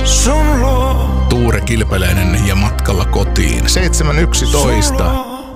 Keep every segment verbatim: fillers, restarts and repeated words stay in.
sun luo. Tuure Kilpeläinen ja matkalla kotiin. seitsemän yksitoista.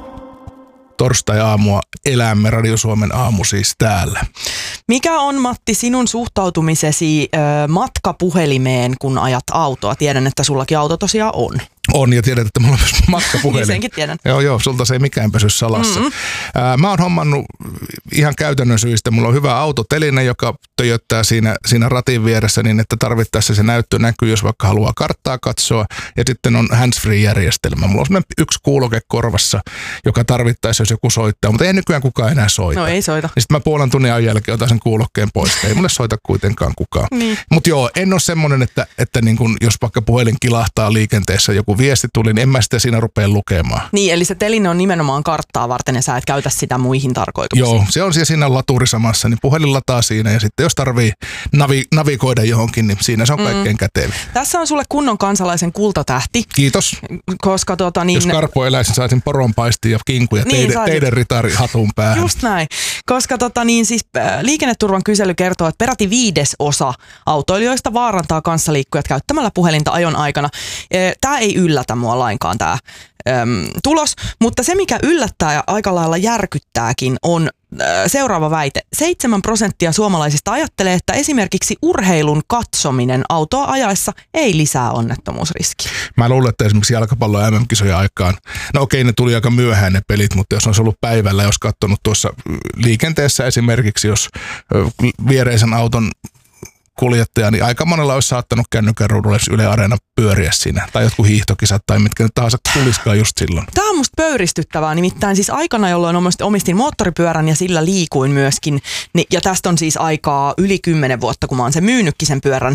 Torstai-aamua elämme, Radio Suomen aamu siis täällä. Mikä on, Matti, sinun suhtautumisesi ö, matkapuhelimeen, kun ajat autoa? Tiedän, että sullakin auto tosiaan on. On, ja tiedät, että mulla on myös matkapuhelin. Niin senkin tiedän. Joo, joo, sulta se ei mikään pysy salassa. Mm-hmm. Ää, mä oon hommannut ihan käytännön syistä. Mulla on hyvä autoteline, joka töjöttää siinä, siinä ratin vieressä niin, että tarvittaessa se näyttö näkyy, jos vaikka haluaa karttaa katsoa. Ja sitten on hands-free-järjestelmä. Mulla on semmoinen yksi kuuloke korvassa, joka tarvittaessa, jos joku soittaa. Mutta ei nykyään kukaan enää soita. No ei soita. Ja sitten mä puolen tunnin ajan jälkeen otan sen kuulokkeen pois. Ei mulle soita kuitenkaan kukaan. Niin. Mutta joo, en ole semmoinen, että, että niin kun, jos vaikka puhelin kilahtaa liikenteessä, joku viesti tuli, niin en mä sitä siinä rupea lukemaan. Niin, eli se teline on nimenomaan karttaa varten ja sä et käytä sitä muihin tarkoituksiin. Joo, se on siellä siinä laturi samassa, niin puhelin lataa siinä ja sitten jos tarvii navi- navigoida johonkin, niin siinä se on kaikkein mm. kätevin. Tässä on sulle kunnon kansalaisen kultatähti. Kiitos. Koska tota niin... Jos Karpo eläisi, saisin poronpaistia ja kinkuja niin, teidän, teidän ritari hatun päähän. Just näin. Koska tota niin siis liikenneturvan kysely kertoo, että peräti viides osa autoilijoista vaarantaa kanssaliikkujat käyttämällä puhelinta ajon aikana. Tämä ei yllätä mua lainkaan tämä äm, tulos, mutta se mikä yllättää ja aika lailla järkyttääkin on äh, seuraava väite. Seitsemän prosenttia suomalaisista ajattelee, että esimerkiksi urheilun katsominen autoa ajaessa ei lisää onnettomuusriskiä. Mä luulen, että esimerkiksi jalkapallon M M-kisojen aikaan, no okei ne tuli aika myöhään ne pelit, mutta jos olisi ollut päivällä, jos katsonut tuossa liikenteessä esimerkiksi, jos viereisen auton kuljettaja, niin aika monella olisi saattanut kännykän ruudulle Yle Areena pyöriä siinä. Tai jotkut hiihtokisat tai mitkä nyt tahansa tulisikaan just silloin. Tämä on musta pöyristyttävää. Nimittäin siis aikana, jolloin omistin moottoripyörän ja sillä liikuin myöskin. Ja tästä on siis aikaa yli kymmenen vuotta, kun mä oon sen myynytkin sen pyörän.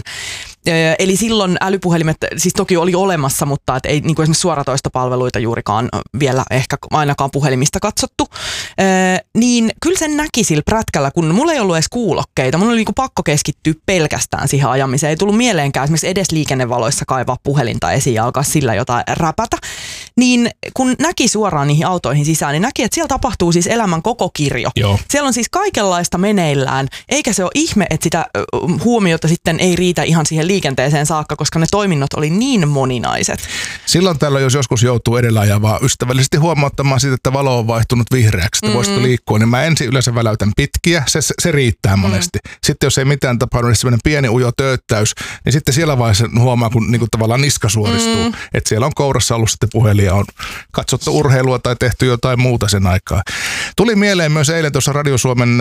Eli silloin älypuhelimet siis toki oli olemassa, mutta et ei niin kuin esimerkiksi suoratoistopalveluita juurikaan vielä ehkä ainakaan puhelimista katsottu. Ee, niin kyllä sen näki sillä prätkällä, kun mulla ei ollut edes kuulokkeita. Mun oli niin kuin pakko keskittyä pelkästään siihen ajamiseen. Ei tullut mieleenkään esimerkiksi edes liikennevaloissa kaivaa puhelinta esiin ja alkaa sillä jotain räpätä. Niin kun näki suoraan niihin autoihin sisään, niin näki, että siellä tapahtuu siis elämän koko kirjo. Joo. Siellä on siis kaikenlaista meneillään, eikä se ole ihme, että sitä huomiota sitten ei riitä ihan siihen liikenteeseen saakka, koska ne toiminnot oli niin moninaiset. Silloin tällöin, jos joskus joutuu edellä ajavaa ystävällisesti huomauttamaan siitä, että valo on vaihtunut vihreäksi, että mm-hmm. voisiko liikkua, niin mä ensin yleensä väläytän pitkiä, se, se riittää monesti. Mm-hmm. Sitten jos ei mitään tapahdu, niin semmoinen pieni ujo tööttäys, niin sitten siellä vaiheessa huomaa, kun niin kuin tavallaan niska suoristuu, mm-hmm. että siellä on kourassa ollut sitten puhelin ja on katsottu urheilua tai tehty jotain muuta sen aikaa. Tuli mieleen myös eilen tuossa Radio Suomen,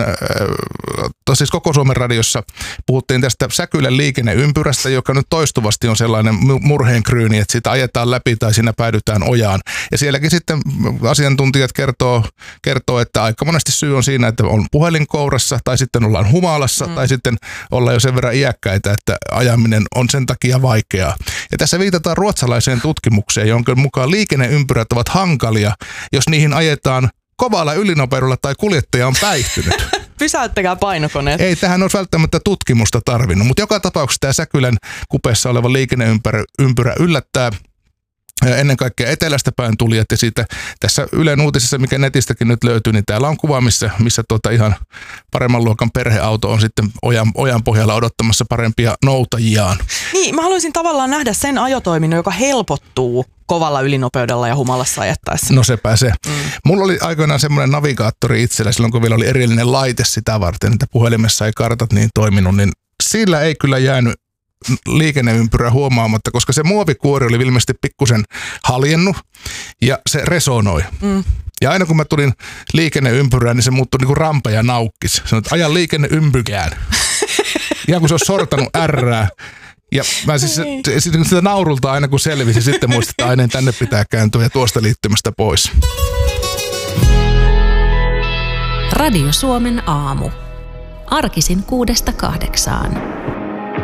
äh, siis koko Suomen radiossa puhuttiin tästä Säkylän liikenneympyrästä, joka nyt toistuvasti on sellainen murheenkryyni, että siitä ajetaan läpi tai siinä päädytään ojaan. Ja sielläkin sitten asiantuntijat kertoo, kertoo että aika monesti syy on siinä, että on puhelin kourassa tai sitten ollaan humalassa mm. tai sitten ollaan jo sen verran iäkkäitä, että ajaminen on sen takia vaikeaa. Ja tässä viitataan ruotsalaiseen tutkimukseen, jonka mukaan liikenneympyrät ovat hankalia, jos niihin ajetaan kovalla ylinopeudella tai kuljettaja on päihtynyt. Pysäyttäkää painokoneet. Ei tähän olisi välttämättä tutkimusta tarvinnut, mutta joka tapauksessa tämä Säkylän kupeessa oleva liikenneympyrä ympyrä yllättää ennen kaikkea etelästä päin tulijat ja siitä tässä Ylen uutisissa, mikä netistäkin nyt löytyy, niin täällä on kuva, missä, missä tuota ihan paremman luokan perheauto on sitten ojan, ojan pohjalla odottamassa parempia noutajiaan. Niin, mä haluaisin tavallaan nähdä sen ajotoiminnon, joka helpottuu kovalla ylinopeudella ja humalassa ajettaessa. No sepä se. Mm. Mulla oli aikoinaan semmoinen navigaattori itsellä, silloin kun vielä oli erillinen laite sitä varten, että puhelimessa ei kartat niin toiminut, niin sillä ei kyllä jäänyt liikenneympyrä huomaamatta, koska se muovikuori oli ilmeisesti pikkusen haljennut ja se resonoi. Mm. Ja aina kun mä tulin liikenneympyrään, niin se muuttui niin kuin rampa ja naukkis. Sanoin, että ajan liikenneympykään. Ihan kun se olisi sortanut ärrää. Ja mä siis sitä naurulta aina kun selvisi, sitten muistin, että aineen tänne pitää kääntyä ja tuosta liittymästä pois. Radio Suomen aamu. Arkisin kuudesta kahdeksaan.